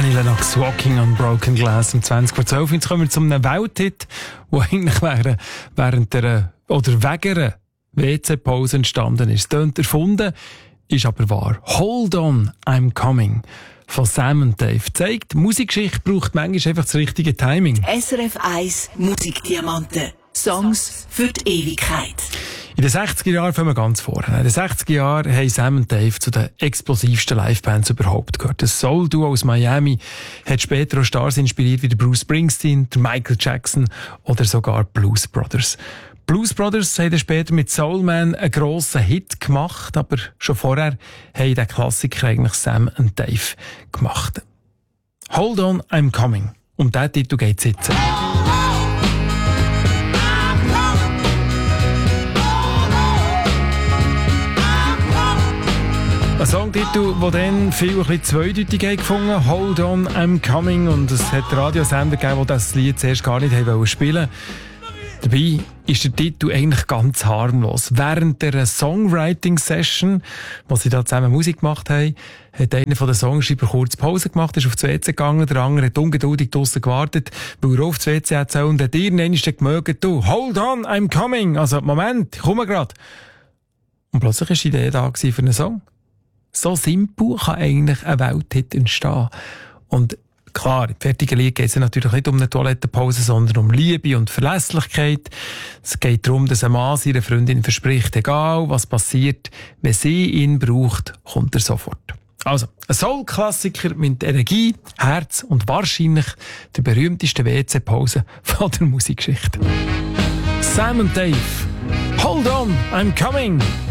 Annie Lennox, Walking on Broken Glass um 20:12. Jetzt kommen wir zu einem Welthit, der eigentlich während der oder wegen einer WC-Pause entstanden ist. Tönt erfunden, ist aber wahr. Hold on, I'm coming von Sam & Dave zeigt, Musikgeschichte braucht manchmal einfach das richtige Timing. SRF 1 Musikdiamanten. Songs für die Ewigkeit. In den 60er Jahren fangen wir ganz vorne. In den 60er Jahren haben Sam & Dave zu den explosivsten Livebands überhaupt gehört. Das Soul-Duo aus Miami hat später auch Stars inspiriert wie der Bruce Springsteen, der Michael Jackson oder sogar Blues Brothers. Blues Brothers haben später mit Soul Man einen grossen Hit gemacht, aber schon vorher haben den Klassiker eigentlich Sam & Dave gemacht. Hold on, I'm coming. Um diesen Titel geht's jetzt. Ein Songtitel, der dann viel ein bisschen zweideutig gefunden hat. Hold on, I'm coming. Und es hat Radiosender gegeben, die das Lied zuerst gar nicht spielen wollten. Dabei ist der Titel eigentlich ganz harmlos. Während der Songwriting-Session, wo sie da zusammen Musik gemacht haben, hat einer von den Songschreiber kurz Pause gemacht, ist auf das WC gegangen, der andere hat ungeduldig draussen gewartet, weil er auf das WC hat und hat irgendwann gemerkt, du, hold on, I'm coming. Also, Moment, ich komme grad. Und plötzlich war die Idee da für einen Song. So simpel kann eigentlich ein Welthit entstehen. Und klar, im fertigen Lied geht es natürlich nicht um eine Toilettenpause, sondern um Liebe und Verlässlichkeit. Es geht darum, dass ein Mann seiner Freundin verspricht, egal was passiert, wenn sie ihn braucht, kommt er sofort. Also, ein Soul-Klassiker mit Energie, Herz und wahrscheinlich der berühmtesten WC-Pause von der Musikgeschichte. Sam & Dave, Hold on, I'm coming!